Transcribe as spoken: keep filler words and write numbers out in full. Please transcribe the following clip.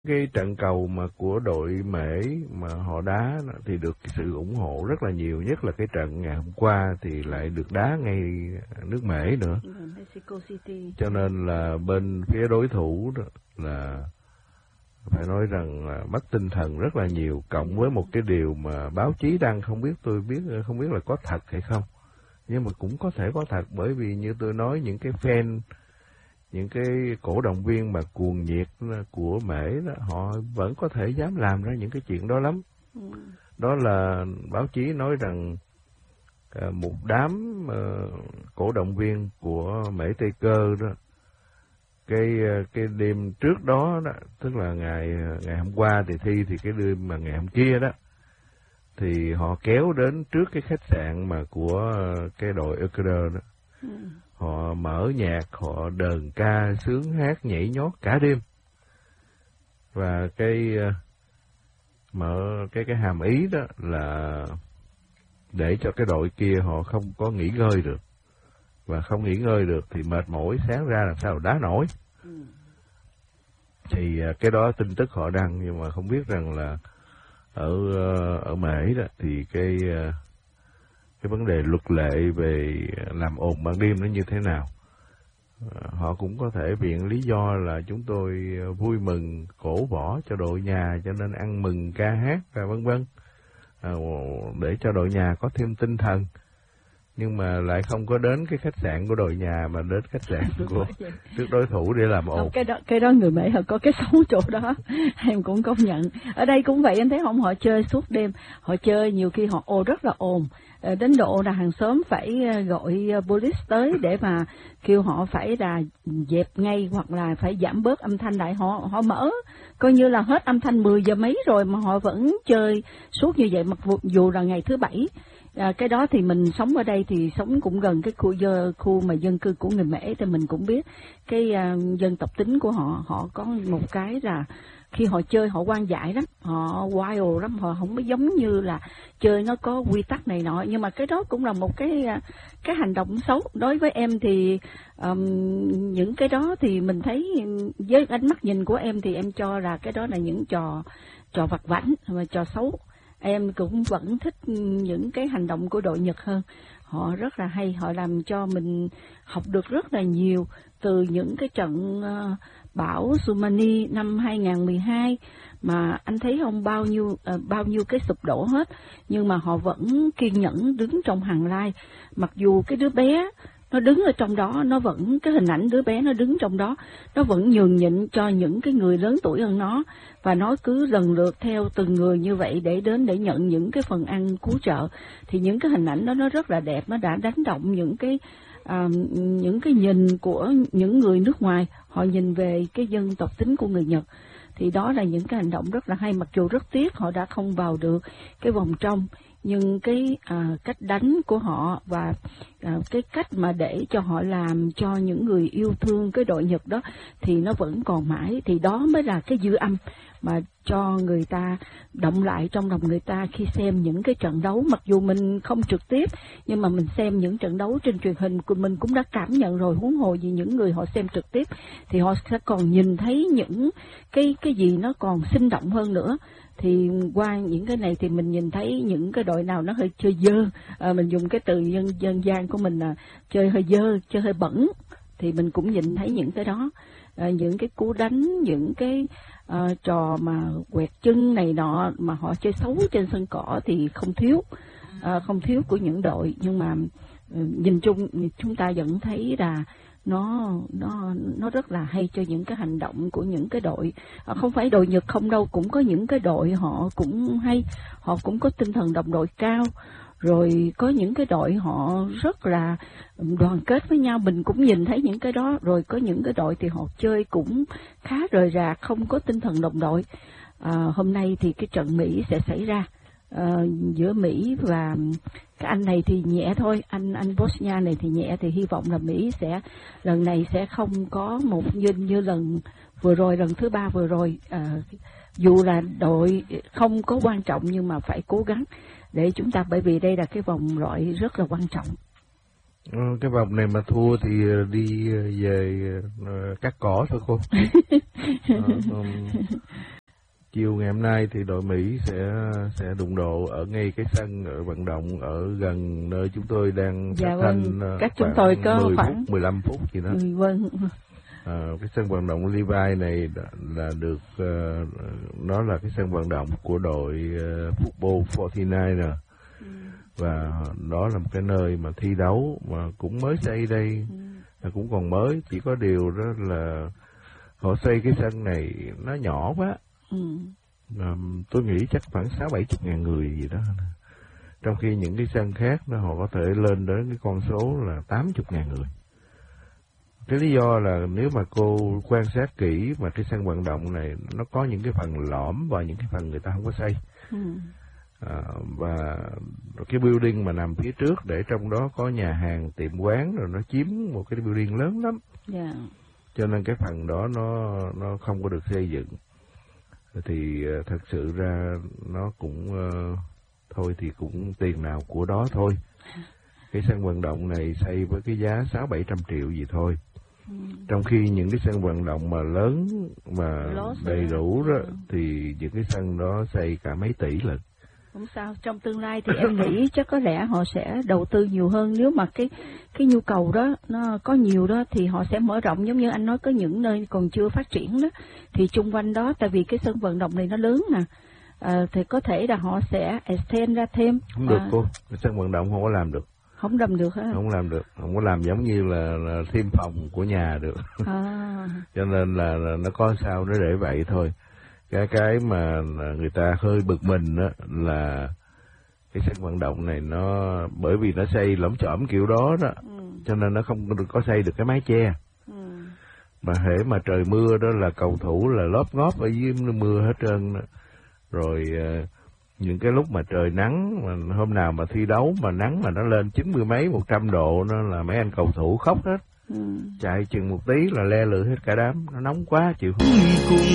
Cái trận cầu mà của đội Mễ mà họ đá thì được sự ủng hộ rất là nhiều, nhất là cái trận ngày hôm qua thì lại được đá ngay nước Mễ nữa. Mexico City. Cho nên là bên phía đối thủ đó là phải nói rằng là mất tinh thần rất là nhiều, cộng với một cái điều mà báo chí đăng không biết tôi biết không biết là có thật hay không, nhưng mà cũng có thể có thật, bởi vì như tôi nói những cái fan, những cái cổ động viên mà cuồng nhiệt của Mễ đó, họ vẫn có thể dám làm ra những cái chuyện đó lắm. Ừ. Đó là báo chí nói rằng uh, một đám uh, cổ động viên của Mễ Tây Cơ đó, cái uh, cái đêm trước đó đó, tức là ngày ngày hôm qua thì thi thì cái đêm mà ngày hôm kia đó, thì họ kéo đến trước cái khách sạn mà của uh, cái đội Ecuador đó. Ừ. Họ mở nhạc, họ đờn ca, sướng hát, nhảy nhót cả đêm. Và cái mở cái cái hàm ý đó là để cho cái đội kia họ không có nghỉ ngơi được. Và không nghỉ ngơi được thì mệt mỏi, sáng ra làm sao đá nổi. Ừ. Thì cái đó tin tức họ đăng, nhưng mà không biết rằng là ở ở Mễ đó thì cái cái vấn đề luật lệ về làm ồn ban đêm nó như thế nào. Họ cũng có thể viện lý do là chúng tôi vui mừng cổ võ cho đội nhà cho nên ăn mừng ca hát và vân vân, à, để cho đội nhà có thêm tinh thần, nhưng mà lại không có đến cái khách sạn của đội nhà mà đến khách sạn của trước đối thủ để làm ồn. Cái đó cái đó người Mỹ họ có cái xấu chỗ đó, em cũng công nhận. Ở đây cũng vậy, em thấy không, họ chơi suốt đêm, họ chơi nhiều khi họ ồn rất là ồn, đến độ là hàng xóm phải gọi police tới để mà kêu họ phải là dẹp ngay hoặc là phải giảm bớt âm thanh lại. Họ họ mở coi như là hết âm thanh mười giờ mấy rồi mà họ vẫn chơi suốt như vậy, mặc dù là ngày thứ bảy. À, cái đó thì mình sống ở đây thì sống cũng gần cái khu dân, khu mà dân cư của người Mễ thì mình cũng biết cái uh, dân tộc tính của họ. Họ có một cái là khi họ chơi họ hoang dại lắm, họ wild lắm, họ không có giống như là chơi nó có quy tắc này nọ. Nhưng mà cái đó cũng là một cái cái hành động xấu đối với em. Thì um, những cái đó thì mình thấy với ánh mắt nhìn của em thì em cho là cái đó là những trò trò vặt vãnh và trò xấu. Em cũng vẫn thích những cái hành động của đội Nhật hơn. Họ rất là hay, họ làm cho mình học được rất là nhiều từ những cái trận uh, bão tsunami năm hai không một hai mà anh thấy không, bao nhiêu uh, bao nhiêu cái sụp đổ hết, nhưng mà họ vẫn kiên nhẫn đứng trong hàng lai. Mặc dù cái đứa bé nó đứng ở trong đó, nó vẫn, cái hình ảnh đứa bé nó đứng trong đó, nó vẫn nhường nhịn cho những cái người lớn tuổi hơn nó, và nó cứ lần lượt theo từng người như vậy để đến để nhận những cái phần ăn cứu trợ. Thì những cái hình ảnh đó nó rất là đẹp, nó đã đánh động những cái à, những cái nhìn của những người nước ngoài, họ nhìn về cái dân tộc tính của người Nhật. Thì đó là những cái hành động rất là hay, mặc dù rất tiếc họ đã không vào được cái vòng trong, nhưng cái à, cách đánh của họ và à, cái cách mà để cho họ làm cho những người yêu thương cái đội Nhật đó thì nó vẫn còn mãi. Thì đó mới là cái dư âm mà cho người ta động lại trong lòng người ta khi xem những cái trận đấu. Mặc dù mình không trực tiếp, nhưng mà mình xem những trận đấu trên truyền hình của mình cũng đã cảm nhận rồi, huống hồ gì những người họ xem trực tiếp thì họ sẽ còn nhìn thấy những cái cái gì nó còn sinh động hơn nữa. Thì qua những cái này thì mình nhìn thấy những cái đội nào nó hơi chơi dơ, à, mình dùng cái từ dân dân gian của mình là chơi hơi dơ, chơi hơi bẩn, thì mình cũng nhìn thấy những cái đó, à, những cái cú đánh, những cái à, trò mà quẹt chân này nọ mà họ chơi xấu trên sân cỏ thì không thiếu, à, không thiếu của những đội. Nhưng mà nhìn chung chúng ta vẫn thấy là nó nó nó rất là hay cho những cái hành động của những cái đội, à, không phải đội Nhật không đâu, cũng có những cái đội họ cũng hay, họ cũng có tinh thần đồng đội cao, rồi có những cái đội họ rất là đoàn kết với nhau, mình cũng nhìn thấy những cái đó. Rồi có những cái đội thì họ chơi cũng khá rời rạc, không có tinh thần đồng đội. À, hôm nay thì cái trận Mỹ sẽ xảy ra à, giữa Mỹ và cái anh này thì nhẹ thôi, anh anh Bosnia này thì nhẹ, thì hy vọng là Mỹ sẽ lần này sẽ không có một như như lần vừa rồi, lần thứ ba vừa rồi. À, dù là đội không có quan trọng nhưng mà phải cố gắng để chúng ta, bởi vì đây là cái vòng loại rất là quan trọng. Ừ, cái vòng này mà thua thì đi về uh, cắt cỏ thôi cô. uh, um, chiều ngày hôm nay thì đội Mỹ sẽ sẽ đụng độ ở ngay cái sân ở vận động ở gần nơi chúng tôi đang dạ phát vâng. thanh. Cách chúng tôi có mười khoảng phút, mười lăm phút gì đó. Ừ, vâng. À, cái sân vận động Levi này là được uh, nó là cái sân vận động của đội uh, football bốn mươi chín nè. Ừ. Và đó là một cái nơi mà thi đấu mà cũng mới xây đây, ừ. cũng còn mới, chỉ có điều đó là họ xây cái sân này nó nhỏ quá. Ừ. À, tôi nghĩ chắc khoảng sáu bảy chục ngàn người gì đó, trong khi những cái sân khác nó họ có thể lên đến cái con số là tám chục ngàn người. Cái lý do là nếu mà cô quan sát kỹ mà cái sân vận động này nó có những cái phần lõm và những cái phần người ta không có xây. Ừ. À, và cái building mà nằm phía trước để trong đó có nhà hàng, tiệm quán rồi nó chiếm một cái building lớn lắm. Yeah. Cho nên cái phần đó nó nó không có được xây dựng. Thì uh, thật sự ra nó cũng uh, thôi thì cũng tiền nào của đó thôi. Cái sân vận động này xây với cái giá sáu bảy trăm triệu gì thôi. Ừ. Trong khi những cái sân vận động mà lớn mà đầy đủ đó ừ. thì những cái sân đó xây cả mấy tỷ lận. Không sao, trong tương lai thì em nghĩ chắc có lẽ họ sẽ đầu tư nhiều hơn. Nếu mà cái cái nhu cầu đó nó có nhiều đó thì họ sẽ mở rộng, giống như anh nói có những nơi còn chưa phát triển đó thì chung quanh đó, tại vì cái sân vận động này nó lớn nè, à, thì có thể là họ sẽ extend ra thêm. Không được à. Cô, cái sân vận động không có làm được. Không làm được hả? Không làm được, không có làm giống như là, là thêm phòng của nhà được. À. Cho nên là, là nó có sao nó để vậy thôi. Cái cái mà người ta hơi bực mình đó là cái sân vận động này nó bởi vì nó xây lởm chởm kiểu đó đó, ừ. cho nên nó không có xây được cái mái che. Ừ. Mà hễ mà trời mưa đó là cầu thủ là lóp ngóp ở dưới mưa hết trơn đó. Rồi những cái lúc mà trời nắng, mà hôm nào mà thi đấu mà nắng mà nó lên chín mươi mấy, một trăm độ, nó là mấy anh cầu thủ khóc hết. Ừ. Chạy chừng một tí là le lưỡi hết cả đám, nó nóng quá chịu không.